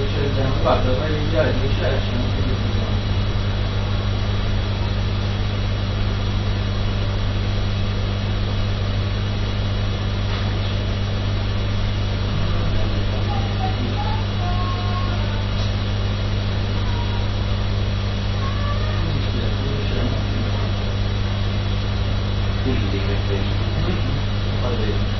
guarda, vai a inviare dove c'è anche io. Quindi che fai?